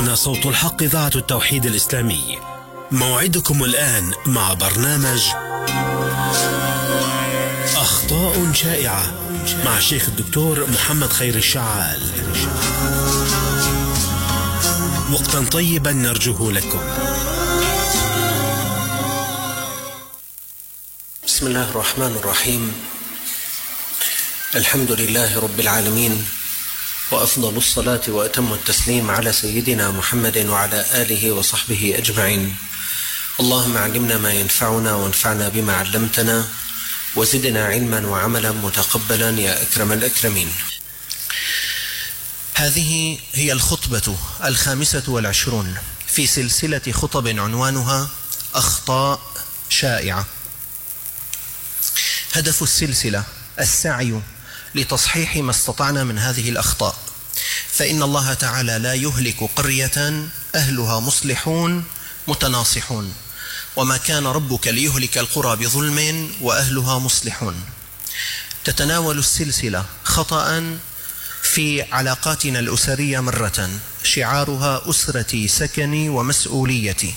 هنا صوت الحق، إذاعة التوحيد الإسلامي. موعدكم الآن مع برنامج أخطاء شائعة مع الشيخ الدكتور محمد خير الشعال. وقتا طيبا نرجوه لكم. بسم الله الرحمن الرحيم. الحمد لله رب العالمين، وأفضل الصلاة وأتم التسليم على سيدنا محمد وعلى آله وصحبه أجمعين. اللهم علمنا ما ينفعنا وانفعنا بما علمتنا وزدنا علما وعملا متقبلا يا أكرم الأكرمين. هذه هي الخطبة 25 في سلسلة خطب عنوانها أخطاء شائعة. هدف السلسلة السعي لتصحيح ما استطعنا من هذه الأخطاء، فإن الله تعالى لا يهلك قرية أهلها مصلحون متناصحون، وما كان ربك ليهلك القرى بظلم وأهلها مصلحون. تتناول السلسلة خطأ في علاقاتنا الأسرية مرة، شعارها أسرتي سكني ومسؤوليتي،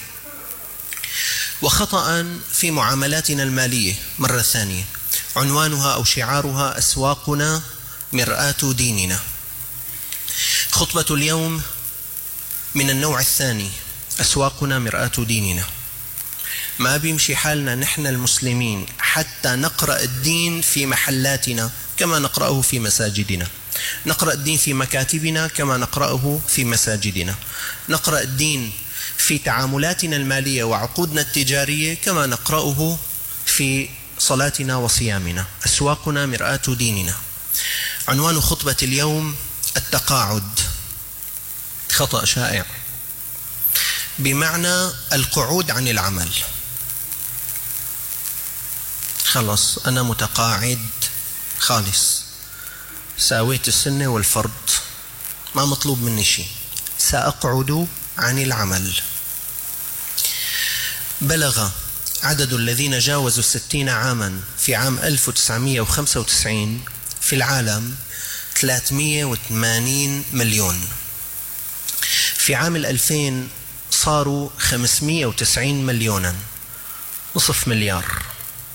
وخطأ في معاملاتنا المالية مرة ثانية، عنوانها أو شعارها أسواقنا مرآة ديننا. خطبة اليوم من النوع الثاني، أسواقنا مرآة ديننا. ما بيمشي حالنا نحن المسلمين حتى نقرأ الدين في محلاتنا كما نقرأه في مساجدنا، نقرأ الدين في مكاتبنا كما نقرأه في مساجدنا، نقرأ الدين في تعاملاتنا المالية وعقودنا التجارية كما نقرأه في صلاتنا وصيامنا. أسواقنا مرآة ديننا. عنوان خطبة اليوم التقاعد. خطأ شائع بمعنى القعود عن العمل. خلص أنا متقاعد خالص، ساويت السنة والفرض، ما مطلوب مني شيء، سأقعد عن العمل. بلغ عدد الذين جاوزوا 60 عاما في عام 1995 في العالم 380 مليون. في عام 2000 صاروا 590 مليونا، نصف مليار.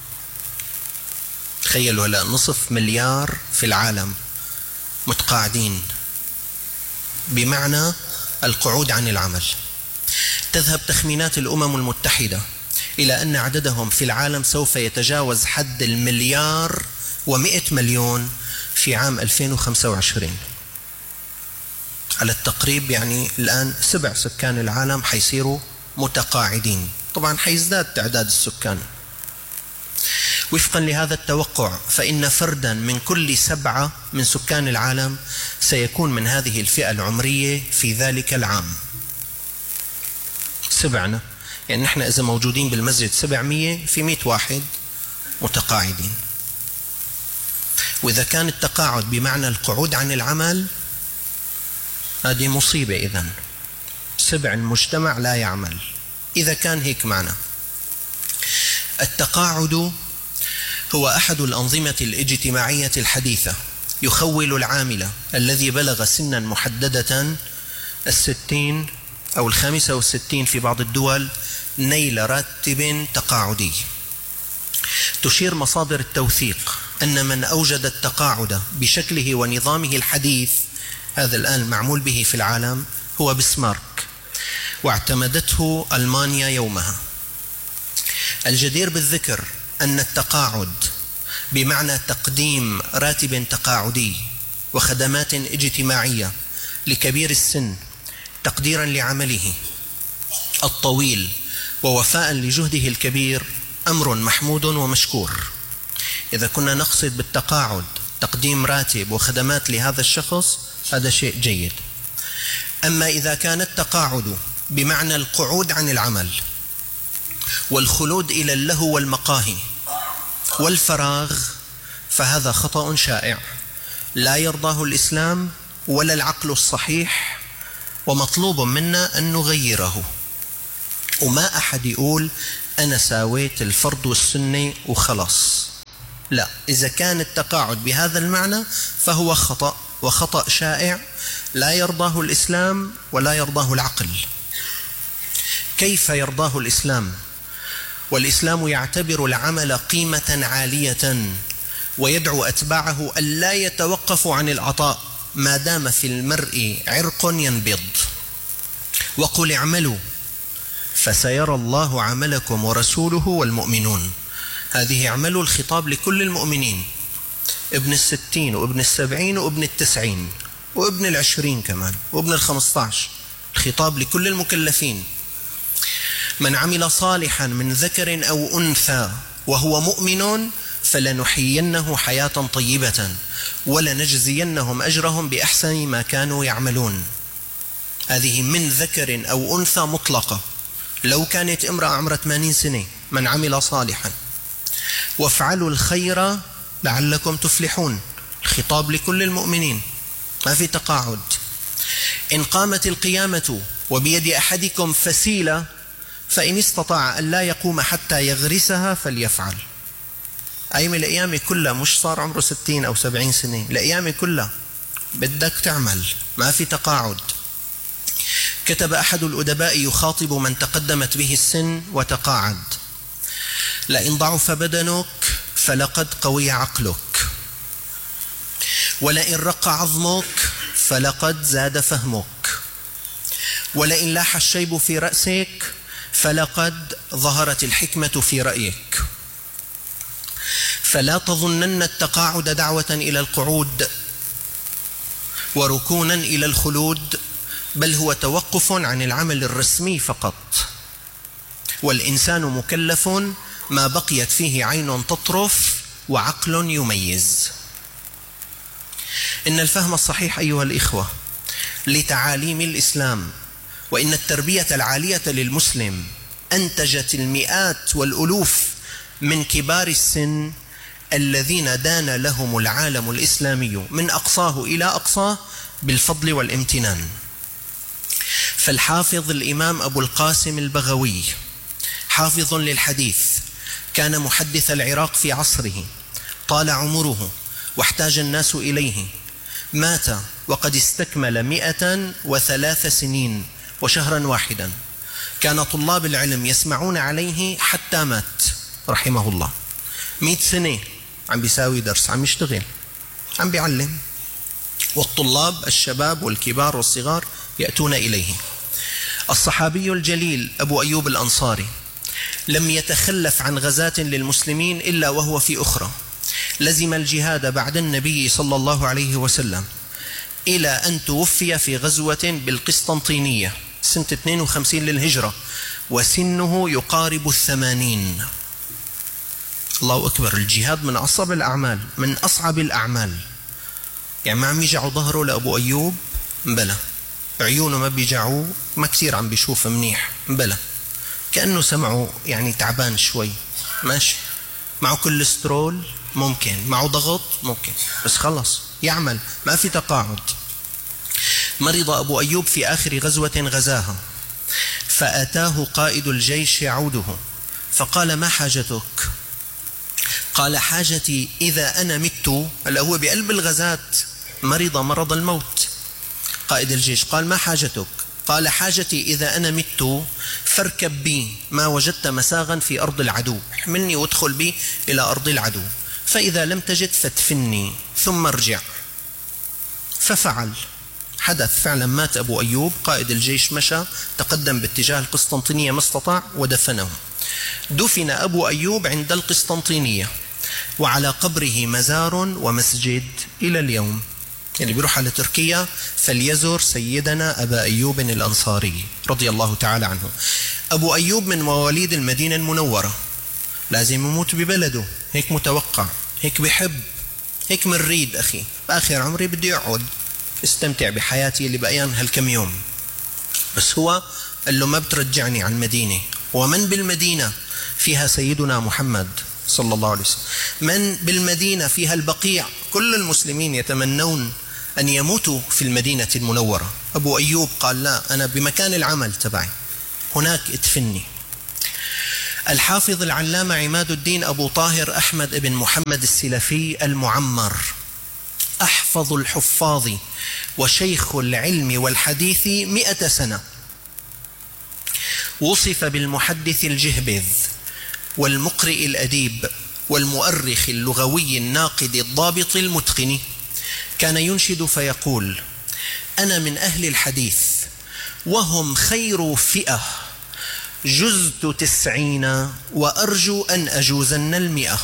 تخيلوا هلا نصف مليار في العالم متقاعدين، بمعنى القعود عن العمل. تذهب تخمينات الأمم المتحدة إلى أن عددهم في العالم سوف يتجاوز حد 1,100 مليون في عام 2025 على التقريب. يعني الآن 7 سكان العالم حيصيروا متقاعدين، طبعا حيزداد تعداد السكان. وفقا لهذا التوقع فإن فردا من كل 7 من سكان العالم سيكون من هذه الفئة العمرية في ذلك العام. 7، يعني نحن إذا موجودين بالمسجد 700 في 100 واحد متقاعدين. وإذا كان التقاعد بمعنى القعود عن العمل، هذه مصيبة. إذن 7 المجتمع لا يعمل إذا كان هيك معنى. التقاعد هو أحد الأنظمة الاجتماعية الحديثة، يخول العامل الذي بلغ سنا محددة 60 أو 65 في بعض الدول نيل راتب تقاعدي. تشير مصادر التوثيق أن من أوجد التقاعد بشكله ونظامه الحديث، هذا الآن معمول به في العالم، هو بسمارك، واعتمدته ألمانيا يومها. الجدير بالذكر أن التقاعد بمعنى تقديم راتب تقاعدي وخدمات اجتماعية لكبير السن تقديرا لعمله الطويل ووفاء لجهده الكبير أمر محمود ومشكور. إذا كنا نقصد بالتقاعد تقديم راتب وخدمات لهذا الشخص، هذا شيء جيد. أما إذا كان التقاعد بمعنى القعود عن العمل والخلود إلى اللهو والمقاهي والفراغ، فهذا خطأ شائع لا يرضاه الإسلام ولا العقل الصحيح، ومطلوب منا أن نغيره. وما أحد يقول أنا ساويت الفرض والسنة وخلاص، لا. إذا كان التقاعد بهذا المعنى فهو خطأ وخطأ شائع لا يرضاه الإسلام ولا يرضاه العقل. كيف يرضاه الإسلام؟ والإسلام يعتبر العمل قيمة عالية، ويدعو أتباعه ألا يتوقفوا عن العطاء ما دام في المرء عرق ينبض. وقل اعملوا فسيرى الله عملكم ورسوله والمؤمنون. هذه اعملوا الخطاب لكل المؤمنين، ابن 60 وابن 70 وابن 90 وابن 20 كمان وابن 15، الخطاب لكل المكلفين. من عمل صالحا من ذكر أو أنثى وهو مؤمن فلنحيينه حياة طيبة ولنجزينهم أجرهم بأحسن ما كانوا يعملون. هذه من ذكر أو أنثى مطلقة، لو كانت امرأة عمرها 80 سنة. من عمل صالحا. وافعلوا الخير لعلكم تفلحون، الخطاب لكل المؤمنين، ما في تقاعد. إن قامت القيامة وبيد أحدكم فسيلة فإن استطاع أن لا يقوم حتى يغرسها فليفعل. أيام الأيام كلها، مش صار عمره 60 أو 70 سنة، الأيام كلها بدك تعمل، ما في تقاعد. كتب أحد الأدباء يخاطب من تقدمت به السن وتقاعد: لئن ضعف بدنك فلقد قوي عقلك، ولئن رق عظمك فلقد زاد فهمك، ولئن لاح الشيب في رأسك فلقد ظهرت الحكمة في رأيك. فلا تظنن التقاعد دعوة إلى القعود وركونا إلى الخلود، بل هو توقف عن العمل الرسمي فقط. والإنسان مكلف ما بقيت فيه عين تطرف وعقل يميز. إن الفهم الصحيح أيها الإخوة لتعاليم الإسلام، وإن التربية العالية للمسلم أنتجت المئات والألوف من كبار السن الذين دان لهم العالم الإسلامي من أقصاه إلى أقصاه بالفضل والامتنان. فالحافظ الإمام أبو القاسم البغوي حافظ للحديث، كان محدث العراق في عصره، طال عمره واحتاج الناس إليه، مات وقد استكمل 103 سنين وشهرا واحدا. كان طلاب العلم يسمعون عليه حتى مات رحمه الله. 100 سنة عم بيساوي درس، عم يشتغل، عم بيعلم، والطلاب الشباب والكبار والصغار يأتون إليه. الصحابي الجليل أبو أيوب الأنصاري لم يتخلف عن غزاة للمسلمين إلا وهو في أخرى، لزم الجهاد بعد النبي صلى الله عليه وسلم إلى أن توفي في غزوة بالقسطنطينية سنة 52 للهجرة وسنه يقارب 80. الله أكبر. الجهاد من أصعب الأعمال، من أصعب الأعمال. يعني ما عم يجعوا ظهره لأبو أيوب بلا، عيونه ما بيجعوه، ما كثير عم بيشوف منيح بلا، كأنه سمعه يعني تعبان شوي، ماشي، معه كوليسترول ممكن، معه ضغط ممكن، بس خلص يعمل، ما في تقاعد. مرض أبو أيوب في آخر غزوة غزاها، فأتاه قائد الجيش يعوده فقال: ما حاجتك؟ قال: حاجتي إذا أنا مت. هلا هو بقلب الغزاة مرض مرض الموت. قائد الجيش قال: ما حاجتك؟ قال: حاجتي إذا أنا مت فاركب بي ما وجدت مساغا في أرض العدو، احملني وادخل بي إلى أرض العدو، فإذا لم تجد فادفني ثم ارجع. ففعل، حدث فعلا، مات أبو أيوب. قائد الجيش مشى تقدم باتجاه القسطنطينية ما استطاع ودفنه. دفن أبو أيوب عند القسطنطينية، وعلى قبره مزار ومسجد إلى اليوم. اللي بيروح على تركيا فليزور سيدنا أبا أيوب الأنصاري رضي الله تعالى عنه. أبو أيوب من مواليد المدينة المنورة، لازم يموت ببلده، هيك متوقع، هيك بحب، هيك منريد. أخي بآخر عمري بدي أقعد استمتع بحياتي اللي بقيان هالكم يوم، بس هو قال له ما بترجعني عن المدينة، ومن بالمدينة فيها سيدنا محمد صلى الله عليه وسلم، من بالمدينة فيها البقيع، كل المسلمين يتمنون أن يموتوا في المدينة المنورة. أبو أيوب قال: لا، أنا بمكان العمل تبعي، هناك ادفني. الحافظ العلامة عماد الدين أبو طاهر أحمد بن محمد السلفي المعمر أحفظ الحفاظ وشيخ العلم والحديث 100 سنة. وصف بالمحدث الجهبذ والمقرئ الأديب والمؤرخ اللغوي الناقد الضابط المتقن. كان ينشد فيقول: أنا من أهل الحديث وهم خير فئة، جزت 90 وأرجو أن أجوزن 100.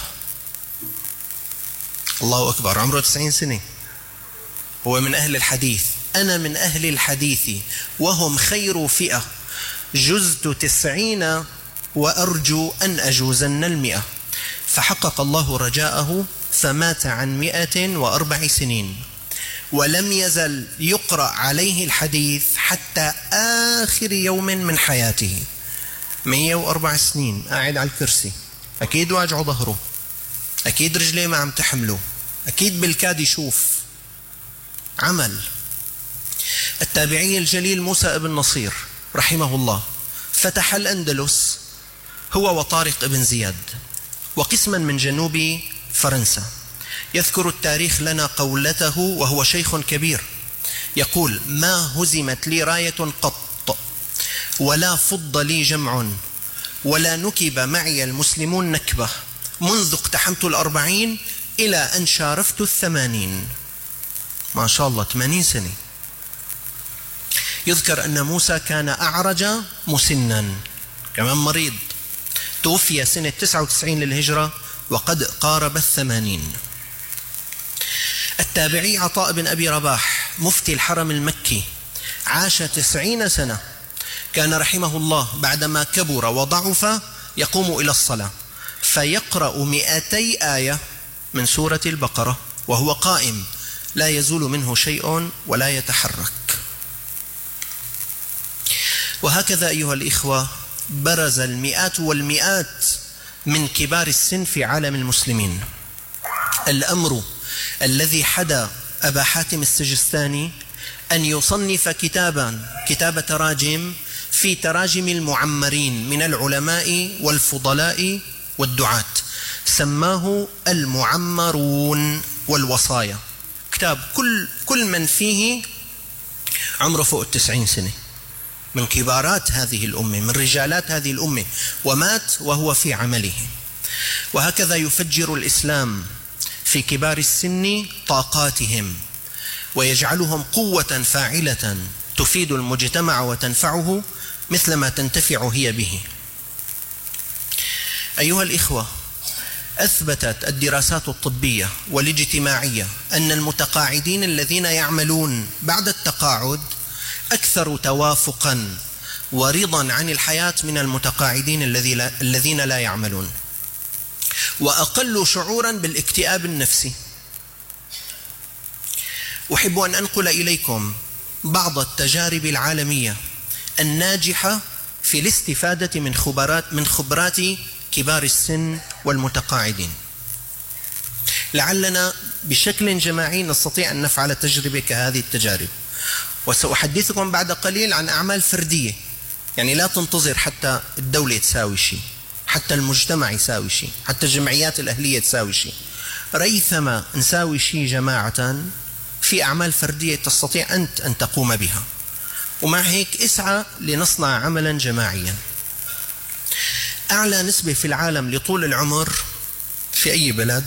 الله أكبر، عمره 90 سنة، هو من أهل الحديث. أنا من أهل الحديث وهم خير فئة، جزت 90 وأرجو أن أجوزن 100. فحقق الله رجاءه فمات عن 104 سنين، ولم يزل يقرأ عليه الحديث حتى آخر يوم من حياته. 104 سنين قاعد على الكرسي، أكيد واجعه ظهره، أكيد رجليه ما عم تحمله، أكيد بالكاد يشوف. عمل. التابعي الجليل موسى ابن نصير رحمه الله فتح الأندلس هو وطارق ابن زياد وقسما من جنوب فرنسا. يذكر التاريخ لنا قولته وهو شيخ كبير، يقول: ما هزمت لي راية قط، ولا فض لي جمع، ولا نكب معي المسلمون نكبة، منذ اقتحمت 40 إلى أن شارفت 80. ما شاء الله، 80 سنة. يذكر أن موسى كان أعرج مسنا، كمان مريض، توفي سنة 99 للهجرة وقد قارب 80. التابعي عطاء بن أبي رباح مفتي الحرم المكي عاش 90 سنة. كان رحمه الله بعدما كبر وضعف يقوم إلى الصلاة فيقرأ 200 آية من سورة البقرة وهو قائم، لا يزول منه شيء ولا يتحرك. وهكذا أيها الإخوة برز المئات والمئات من كبار السن في عالم المسلمين. الأمر الذي حدا أبا حاتم السجستاني أن يصنف كتاب تراجم في تراجم المعمرين من العلماء والفضلاء والدعاة، سماه المعمرون والوصايا. كتاب كل من فيه عمره فوق 90 سنة، من كبارات هذه الأمة، من رجالات هذه الأمة، ومات وهو في عمله. وهكذا يفجر الإسلام في كبار السن طاقاتهم ويجعلهم قوة فاعلة تفيد المجتمع وتنفعه مثلما تنتفع هي به. أيها الإخوة، أثبتت الدراسات الطبية والاجتماعية أن المتقاعدين الذين يعملون بعد التقاعد أكثر توافقا ورضا عن الحياة من المتقاعدين الذين لا يعملون، وأقل شعورا بالاكتئاب النفسي. أحب أن أنقل إليكم بعض التجارب العالمية الناجحة في الاستفادة من خبرات كبار السن والمتقاعدين، لعلنا بشكل جماعي نستطيع أن نفعل تجربة كهذه التجارب. وسأحدثكم بعد قليل عن أعمال فردية، يعني لا تنتظر حتى الدولة تساوي شيء، حتى المجتمع يساوي شيء، حتى الجمعيات الأهلية تساوي شيء. ريثما نساوي شيء جماعة، في أعمال فردية تستطيع أنت أن تقوم بها، ومع هيك اسعى لنصنع عملا جماعيا. أعلى نسبة في العالم لطول العمر في أي بلد؟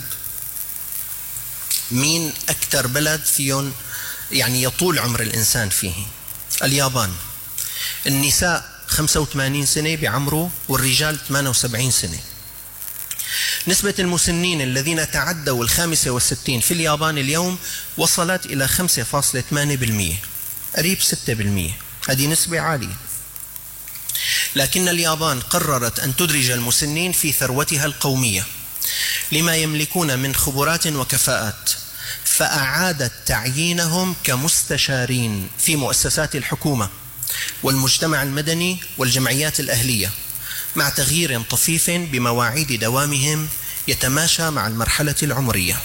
مين أكثر بلد فيهم يعني يطول عمر الإنسان فيه؟ اليابان. النساء 85 سنة بعمره والرجال 78 سنة. نسبة المسنين الذين تعدوا 65 في اليابان اليوم وصلت إلى 5.8%، قريب 6%. هذه نسبة عالية. لكن اليابان قررت أن تدرج المسنين في ثروتها القومية لما يملكون من خبرات وكفاءات، فأعادت تعيينهم كمستشارين في مؤسسات الحكومة والمجتمع المدني والجمعيات الأهلية، مع تغيير طفيف بمواعيد دوامهم يتماشى مع المرحلة العمرية.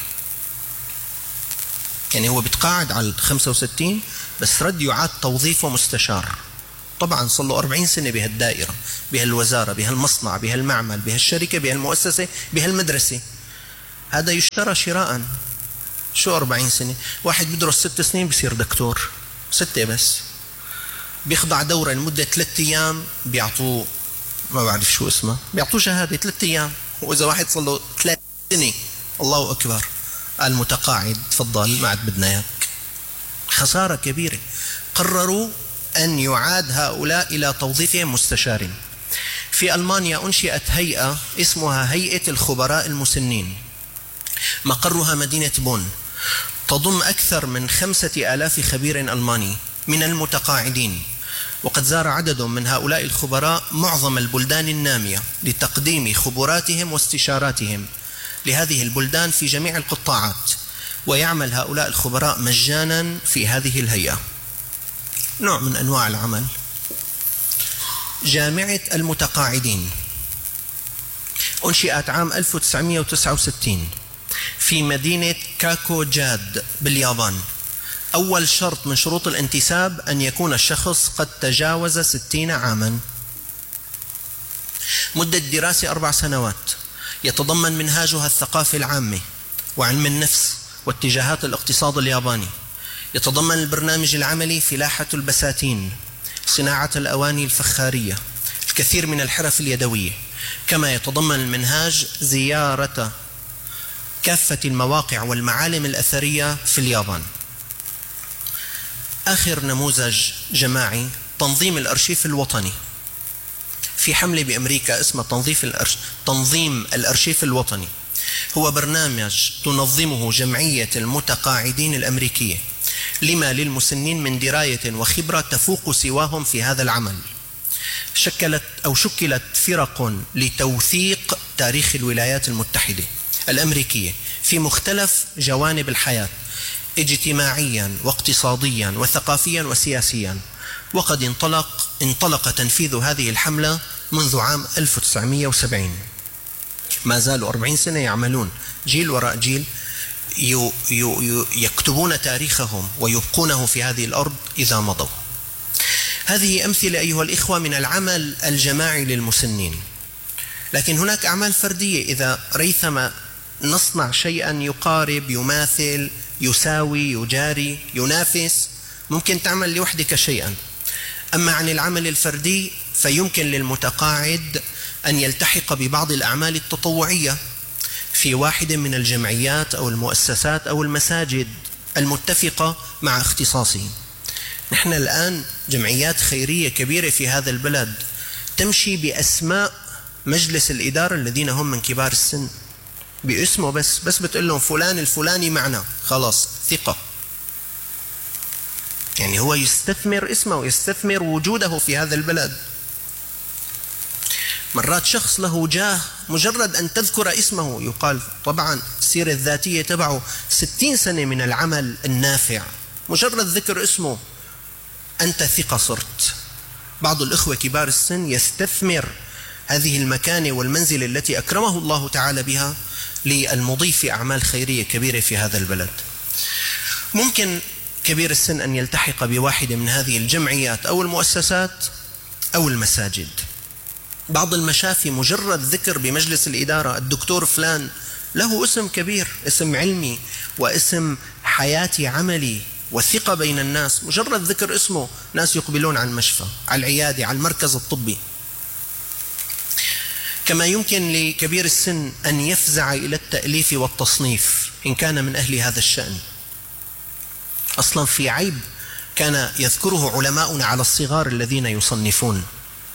يعني هو بيتقاعد على 65 بس رد يعاد توظيفه مستشار. طبعا صار له 40 سنة بهالدائرة، بهالوزارة، بهالمصنع، بهالمعمل، بهالشركة، بهالمؤسسة، بهالمدرسة. هذا يشترى شراء. شو 40 سنة؟ واحد بدرس 6 سنين بصير دكتور، 6 بس. بيخضع دورة لمدة 3 أيام، بيعطوه ما بعرف شو اسمه، بيعطوه شهادة 3 أيام. وإذا واحد صار له 3 سنة الله أكبر، المتقاعد تفضل ما عاد بدنا إياك. خسارة كبيرة. قرروا أن يعاد هؤلاء إلى توظيفهم مستشار. في ألمانيا أنشئت هيئة اسمها هيئة الخبراء المسنين، مقرها مدينة بون، تضم أكثر من 5000 خبير ألماني من المتقاعدين. وقد زار عدد من هؤلاء الخبراء معظم البلدان النامية لتقديم خبراتهم واستشاراتهم لهذه البلدان في جميع القطاعات، ويعمل هؤلاء الخبراء مجانا في هذه الهيئة. نوع من أنواع العمل. جامعة المتقاعدين أنشئت عام 1969 في مدينة كاكو جاد باليابان. أول شرط من شروط الانتساب أن يكون الشخص قد تجاوز 60 عاما. مدة دراسة 4 سنوات، يتضمن منهاجها الثقافة العامة وعلم النفس واتجاهات الاقتصاد الياباني. يتضمن البرنامج العملي فلاحة البساتين، صناعة الأواني الفخارية، الكثير من الحرف اليدوية. كما يتضمن المنهاج زيارة كافة المواقع والمعالم الأثرية في اليابان. آخر نموذج جماعي تنظيم الأرشيف الوطني. في حملة بأمريكا اسمها تنظيم الأرشيف الوطني. هو برنامج تنظمه جمعية المتقاعدين الأمريكية لما للمسنين من دراية وخبرة تفوق سواهم في هذا العمل. شكلت فرق لتوثيق تاريخ الولايات المتحدة الأمريكية في مختلف جوانب الحياة، اجتماعيا واقتصاديا وثقافيا وسياسيا. وقد انطلق تنفيذ هذه الحملة منذ عام 1970. ما زالوا 40 سنة يعملون، جيل وراء جيل يكتبون تاريخهم ويبقونه في هذه الأرض إذا مضوا. هذه أمثلة أيها الإخوة من العمل الجماعي للمسنين. لكن هناك أعمال فردية. إذا ريثما نصنع شيئا يقارب، يماثل، يساوي، يجاري، ينافس، ممكن تعمل لوحدك شيئا. أما عن العمل الفردي فيمكن للمتقاعد أن يلتحق ببعض الأعمال التطوعية في واحد من الجمعيات أو المؤسسات أو المساجد المتفقة مع اختصاصه. نحن الآن جمعيات خيرية كبيرة في هذا البلد تمشي بأسماء مجلس الإدارة الذين هم من كبار السن، باسمه بس بتقول لهم فلان الفلاني معنا، خلاص ثقة. يعني هو يستثمر اسمه ويستثمر وجوده في هذا البلد. مرات شخص له جاه مجرد أن تذكر اسمه يقال طبعا السيرة الذاتية تبعه 60 سنة من العمل النافع، مجرد ذكر اسمه أنت ثقة صرت. بعض الإخوة كبار السن يستثمر هذه المكانة والمنزل التي أكرمه الله تعالى بها للمضي في أعمال خيرية كبيرة في هذا البلد. ممكن كبير السن أن يلتحق بواحدة من هذه الجمعيات أو المؤسسات أو المساجد. بعض المشافي مجرد ذكر بمجلس الإدارة الدكتور فلان له اسم كبير، اسم علمي واسم حياتي عملي والثقة بين الناس، مجرد ذكر اسمه ناس يقبلون على المشفى، على العيادة، على المركز الطبي. كما يمكن لكبير السن أن يفزع إلى التأليف والتصنيف إن كان من أهل هذا الشأن. أصلا في عيب كان يذكره علماؤنا على الصغار الذين يصنفون.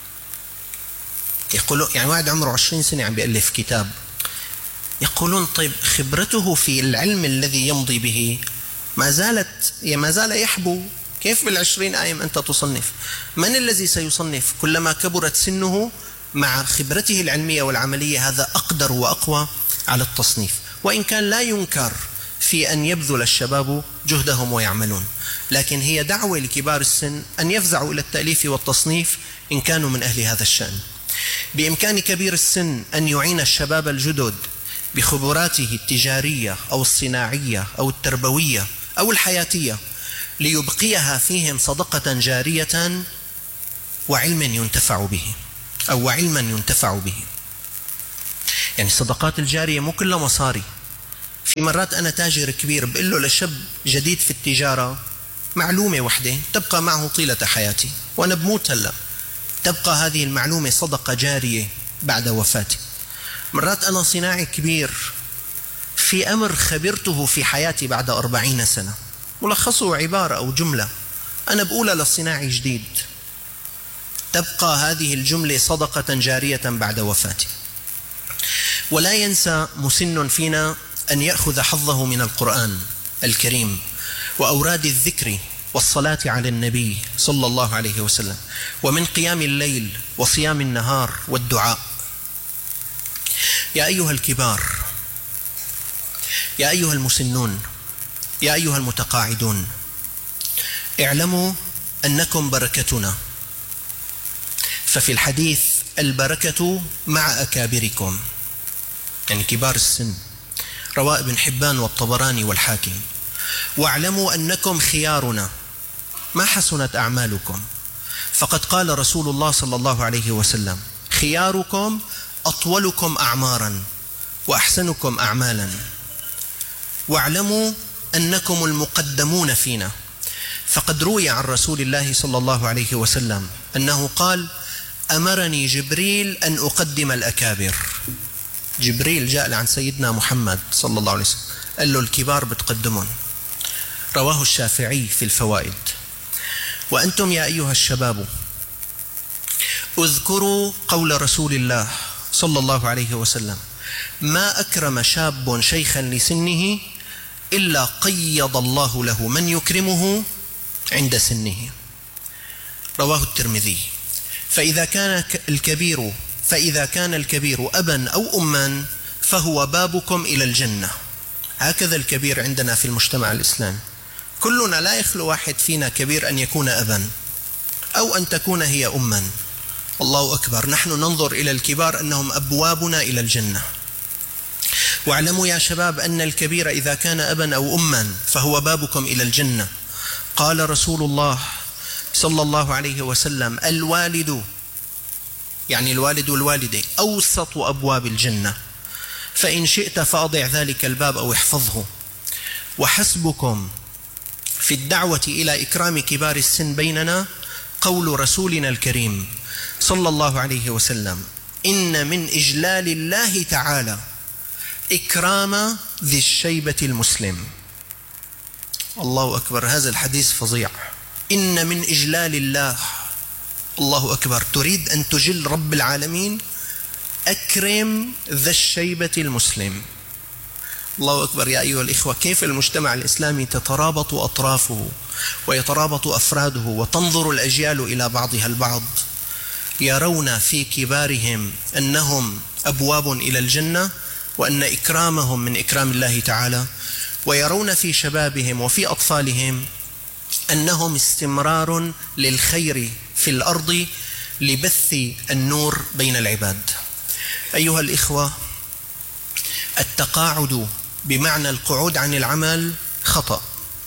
يقولون يعني واحد عمره 20 سنة عم بيألف كتاب، يقولون طيب خبرته في العلم الذي يمضي به ما زال يحبو، كيف بال20 آيم أنت تصنف؟ من الذي سيصنف؟ كلما كبرت سنه مع خبرته العلمية والعملية هذا أقدر وأقوى على التصنيف. وإن كان لا ينكر في أن يبذل الشباب جهدهم ويعملون، لكن هي دعوة لكبار السن أن يفزعوا إلى التأليف والتصنيف إن كانوا من أهل هذا الشأن. بإمكان كبير السن أن يعين الشباب الجدد بخبراته التجارية أو الصناعية أو التربوية أو الحياتية ليبقيها فيهم صدقة جارية وعلما ينتفع به أو علما ينتفع به. يعني الصدقات الجارية مو كلها مصاري، في مرات أنا تاجر كبير بقول له لشاب جديد في التجارة معلومة واحدة تبقى معه طيلة حياتي، وأنا بموت هلأ تبقى هذه المعلومة صدقة جارية بعد وفاتي. مرات أنا صناعي كبير في أمر خبرته في حياتي بعد 40 سنة، ملخصه عبارة أو جملة أنا بقولها للصناعي جديد، تبقى هذه الجملة صدقة جارية بعد وفاتي. ولا ينسى مسن فينا أن يأخذ حظه من القرآن الكريم وأوراد الذكر والصلاة على النبي صلى الله عليه وسلم، ومن قيام الليل وصيام النهار والدعاء. يا أيها الكبار، يا أيها المسنون، يا أيها المتقاعدون، اعلموا أنكم بركتنا، ففي الحديث البركة مع أكابركم، يعني كبار السن، رواه ابن حبان والطبراني والحاكم. واعلموا أنكم خيارنا ما حسنت أعمالكم، فقد قال رسول الله صلى الله عليه وسلم: خياركم أطولكم أعمارا وأحسنكم أعمالا. واعلموا أنكم المقدمون فينا، فقد روي عن رسول الله صلى الله عليه وسلم أنه قال: أمرني جبريل أن أقدم الأكابر. جبريل جاء عن سيدنا محمد صلى الله عليه وسلم قال له الكبار بتقدمون. رواه الشافعي في الفوائد. وأنتم يا أيها الشباب اذكروا قول رسول الله صلى الله عليه وسلم: ما أكرم شاب شيخا لسنه إلا قيض الله له من يكرمه عند سنه. رواه الترمذي. فإذا كان الكبير أبا أو أما فهو بابكم إلى الجنة. هكذا الكبير عندنا في المجتمع الإسلامي، كلنا لا يخلو واحد فينا كبير أن يكون أبا أو أن تكون هي أما. الله أكبر، نحن ننظر إلى الكبار أنهم أبوابنا إلى الجنة. واعلموا يا شباب أن الكبير إذا كان أبا أو أما فهو بابكم إلى الجنة. قال رسول الله صلى الله عليه وسلم: الوالد، يعني الوالد والوالدة، أوسط أبواب الجنة، فإن شئت فأضع ذلك الباب أو احفظه. وحسبكم في الدعوة إلى إكرام كبار السن بيننا قول رسولنا الكريم صلى الله عليه وسلم: إن من إجلال الله تعالى إكرام ذي الشيبة المسلم. الله أكبر، هذا الحديث فظيع. إن من إجلال الله، الله أكبر، تريد أن تجل رب العالمين، أكرم ذا الشيبة المسلم. الله أكبر. يا أيها الإخوة، كيف المجتمع الإسلامي تترابط أطرافه ويترابط أفراده وتنظر الأجيال إلى بعضها البعض، يرون في كبارهم أنهم أبواب إلى الجنة وأن إكرامهم من إكرام الله تعالى، ويرون في شبابهم وفي أطفالهم أنهم استمرار للخير في الأرض لبث النور بين العباد. أيها الإخوة، التقاعد بمعنى القعود عن العمل خطأ،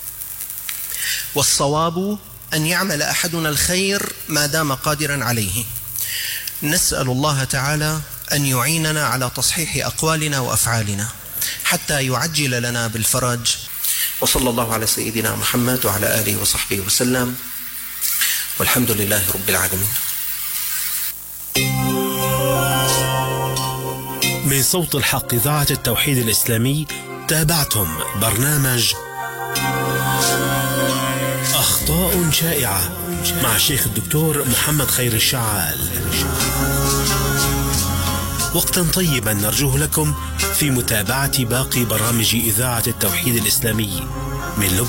والصواب أن يعمل أحدنا الخير ما دام قادرا عليه. نسأل الله تعالى أن يعيننا على تصحيح أقوالنا وأفعالنا حتى يعجل لنا بالفرج. وصلى الله على سيدنا محمد وعلى آله وصحبه وسلم، والحمد لله رب العالمين. من صوت الحق إذاعة التوحيد الإسلامي تابعتم برنامج أخطاء شائعة مع الشيخ الدكتور محمد خير الشعال. وقتا طيبا نرجوه لكم في متابعة باقي برامج إذاعة التوحيد الإسلامي من لبنان.